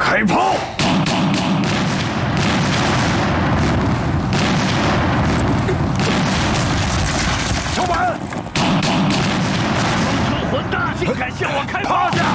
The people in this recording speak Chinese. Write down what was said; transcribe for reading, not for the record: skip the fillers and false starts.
开炮！小满，蒙城混蛋，竟敢向我开炮！